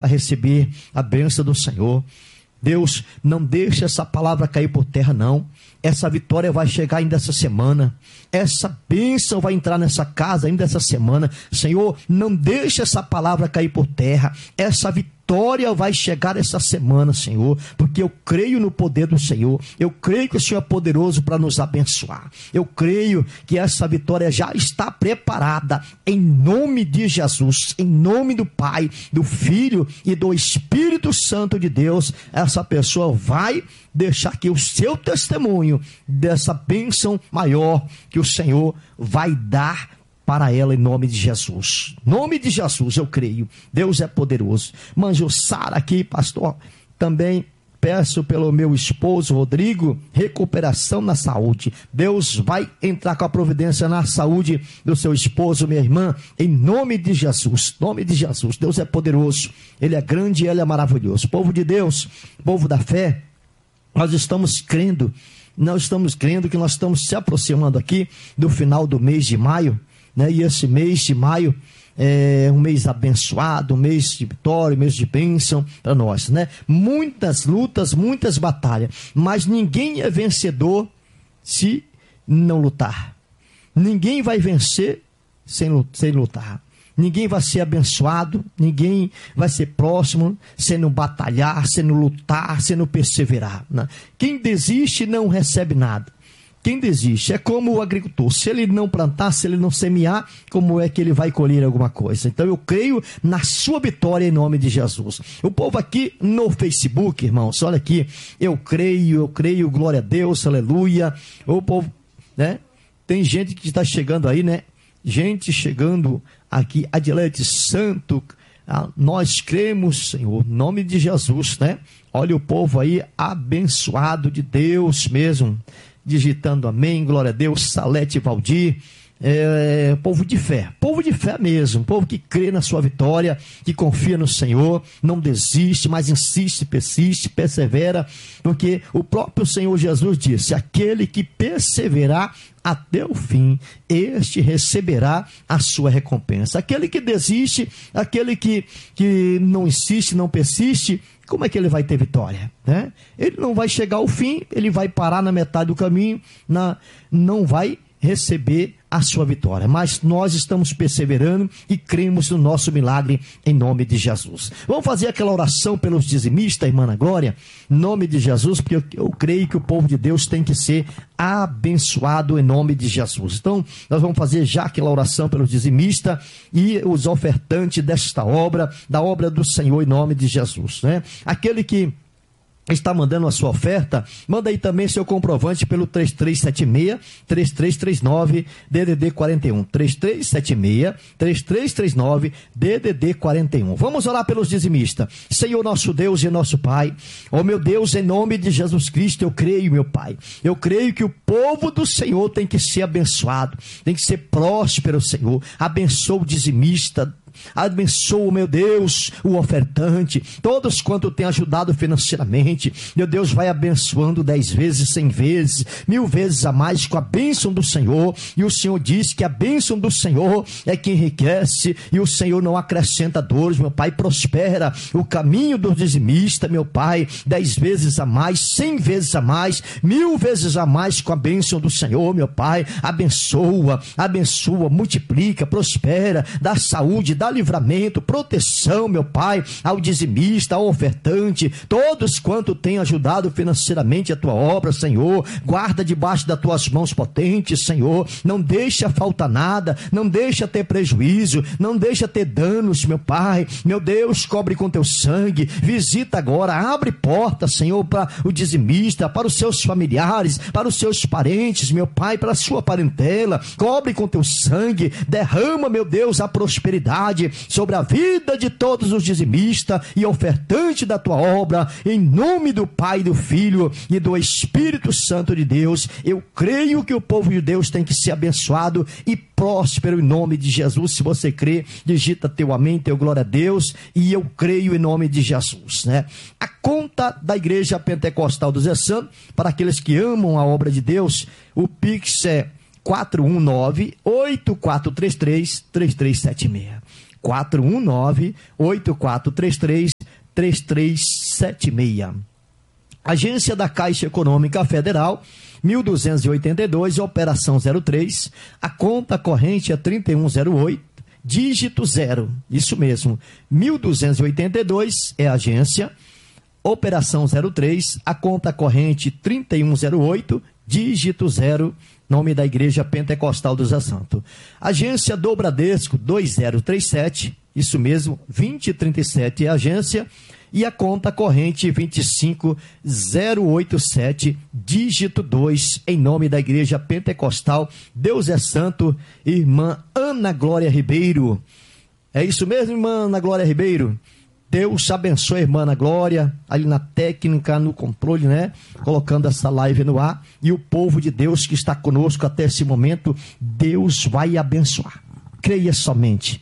a receber a bênção do Senhor. Deus, não deixa essa palavra cair por terra, não. Essa vitória vai chegar ainda essa semana. Essa bênção vai entrar nessa casa ainda essa semana. Senhor, não deixa essa palavra cair por terra. Essa vitória vai chegar essa semana, Senhor, porque eu creio no poder do Senhor. Eu creio que o Senhor é poderoso para nos abençoar. Eu creio que essa vitória já está preparada em nome de Jesus, em nome do Pai, do Filho e do Espírito Santo de Deus. Essa pessoa vai deixar que o seu testemunho dessa bênção maior que o Senhor vai dar para ela em nome de Jesus. Em nome de Jesus eu creio. Deus é poderoso. Manjo Sara aqui, pastor, também peço pelo meu esposo Rodrigo, recuperação na saúde. Deus vai entrar com a providência na saúde do seu esposo, minha irmã, em nome de Jesus. Em nome de Jesus. Deus é poderoso. Ele é grande e Ele é maravilhoso. Povo de Deus, povo da fé, nós estamos crendo que nós estamos se aproximando aqui do final do mês de maio, né? E esse mês de maio é um mês abençoado, um mês de vitória, um mês de bênção para nós, né? Muitas lutas, muitas batalhas, mas ninguém é vencedor se não lutar. Ninguém vai vencer sem lutar. Ninguém vai ser abençoado, ninguém vai ser próximo sem não batalhar, sem não lutar, sem não perseverar, né? Quem desiste não recebe nada. Quem desiste é como o agricultor. Se ele não plantar, se ele não semear, como é que ele vai colher alguma coisa? Então eu creio na sua vitória em nome de Jesus. O povo aqui no Facebook, irmãos, olha aqui, eu creio, glória a Deus, aleluia. O povo, né? Tem gente que está chegando aí, né? Gente chegando aqui, Adilete Santo, nós cremos, Senhor, em nome de Jesus, né? Olha o povo aí abençoado de Deus mesmo, digitando amém, glória a Deus. Salete Valdir, povo de fé mesmo, povo que crê na sua vitória, que confia no Senhor, não desiste, mas insiste, persiste, persevera, porque o próprio Senhor Jesus disse: aquele que perseverar até o fim, este receberá a sua recompensa. Aquele que desiste, aquele que não insiste, não persiste, como é que ele vai ter vitória, né? Ele não vai chegar ao fim, ele vai parar na metade do caminho, não vai receber a sua vitória, mas nós estamos perseverando e cremos no nosso milagre em nome de Jesus. Vamos fazer aquela oração pelos dizimistas, irmã Ana Glória, em nome de Jesus, porque eu creio que o povo de Deus tem que ser abençoado em nome de Jesus. Então, nós vamos fazer já aquela oração pelos dizimistas e os ofertantes desta obra, da obra do Senhor em nome de Jesus, né? Aquele que está mandando a sua oferta, manda aí também seu comprovante pelo 3376-3339 DDD 41, 3376-3339 DDD 41. Vamos orar pelos dizimistas. Senhor nosso Deus e nosso Pai, ó meu Deus, em nome de Jesus Cristo, eu creio, meu Pai, eu creio que o povo do Senhor tem que ser abençoado, tem que ser próspero, Senhor. Abençoa o dizimista, abençoa, meu Deus, o ofertante, todos quanto tem ajudado financeiramente. Meu Deus, vai abençoando 10 vezes, 100 vezes, 1000 vezes a mais com a bênção do Senhor. E o Senhor diz que a bênção do Senhor é que enriquece e o Senhor não acrescenta dores, meu Pai. Prospera o caminho do dizimista, meu Pai, 10 vezes a mais, 100 vezes a mais, 1000 vezes a mais com a bênção do Senhor, meu Pai. Abençoa, multiplica, prospera, dá saúde, dá livramento, proteção, meu Pai, ao dizimista, ao ofertante, todos quanto têm ajudado financeiramente a tua obra, Senhor. Guarda debaixo das tuas mãos potentes, Senhor. Não deixa faltar nada, não deixa ter prejuízo, não deixa ter danos, meu Pai. Meu Deus, cobre com teu sangue, visita agora, abre porta, Senhor, para o dizimista, para os seus familiares, para os seus parentes, meu Pai, para a sua parentela. Cobre com teu sangue, derrama, meu Deus, a prosperidade sobre a vida de todos os dizimistas e ofertantes da tua obra, em nome do Pai, do Filho e do Espírito Santo de Deus. Eu creio que o povo de Deus tem que ser abençoado e próspero em nome de Jesus. Se você crê, digita teu amém, teu glória a Deus, e eu creio em nome de Jesus, né? A conta da Igreja Pentecostal do Zé Santo, para aqueles que amam a obra de Deus, o Pix é 419-8433-3376. 419-8433-3376. 3376. Agência da Caixa Econômica Federal, 1282, operação 03, a conta corrente é 3108, dígito 0, isso mesmo, 1282 é a agência, operação 03, a conta corrente 3108, dígito 0, nome da Igreja Pentecostal do Zé Santo. Agência do Bradesco 2037, isso mesmo, 2037 é a agência, e a conta corrente 25087, dígito 2, em nome da Igreja Pentecostal Deus é Santo, irmã Ana Glória Ribeiro. É isso mesmo, irmã Ana Glória Ribeiro? Deus abençoe a irmã Ana Glória, ali na técnica, no controle, né? Colocando essa live no ar. E o povo de Deus que está conosco até esse momento, Deus vai abençoar. Creia somente,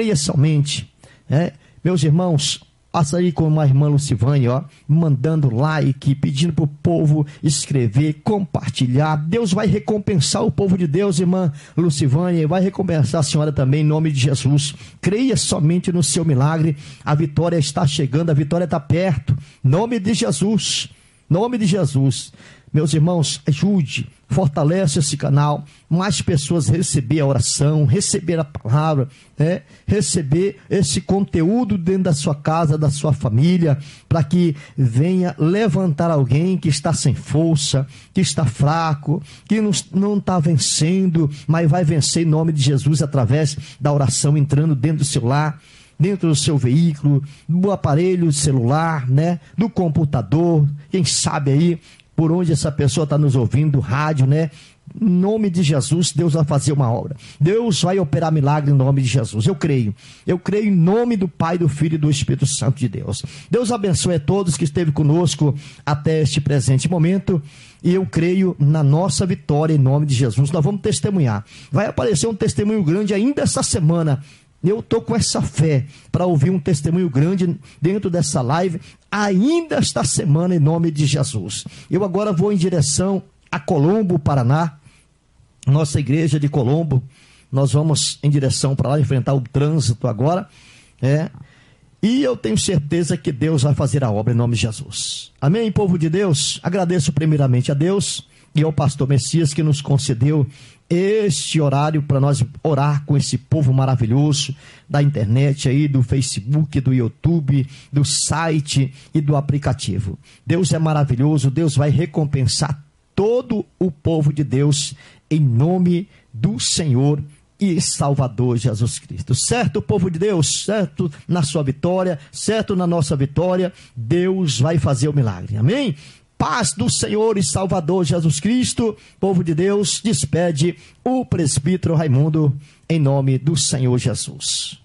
né? Meus irmãos, passa aí com a irmã Lucivânia, ó, mandando like, pedindo para o povo escrever, compartilhar. Deus vai recompensar o povo de Deus, irmã Lucivânia, e vai recompensar a senhora também, em nome de Jesus. Creia somente no seu milagre. A vitória está chegando, a vitória está perto. Nome de Jesus, nome de Jesus. Meus irmãos, ajude, fortalece esse canal, mais pessoas receber a oração, receber a palavra, né? Receber esse conteúdo dentro da sua casa, da sua família, para que venha levantar alguém que está sem força, que está fraco, que não está vencendo, mas vai vencer em nome de Jesus através da oração, entrando dentro do seu lar, dentro do seu veículo, do aparelho celular, né? Do computador, quem sabe aí, por onde essa pessoa está nos ouvindo, rádio, né? Em nome de Jesus, Deus vai fazer uma obra. Deus vai operar milagre em nome de Jesus. Eu creio em nome do Pai, do Filho e do Espírito Santo de Deus. Deus abençoe a todos que esteve conosco até este presente momento. E eu creio na nossa vitória em nome de Jesus. Nós vamos testemunhar. Vai aparecer um testemunho grande ainda essa semana. Eu estou com essa fé para ouvir um testemunho grande dentro dessa live, ainda esta semana, em nome de Jesus. Eu agora vou em direção a Colombo, Paraná, nossa igreja de Colombo. Nós vamos em direção para lá, enfrentar o trânsito agora, e eu tenho certeza que Deus vai fazer a obra em nome de Jesus. Amém, povo de Deus? Agradeço primeiramente a Deus e ao pastor Messias que nos concedeu este horário para nós orar com esse povo maravilhoso da internet aí, do Facebook, do YouTube, do site e do aplicativo. Deus é maravilhoso, Deus vai recompensar todo o povo de Deus em nome do Senhor e Salvador Jesus Cristo. Certo, povo de Deus? Certo na sua vitória, certo na nossa vitória, Deus vai fazer o milagre. Amém? Paz do Senhor e Salvador Jesus Cristo. Povo de Deus, despede o presbítero Raimundo em nome do Senhor Jesus.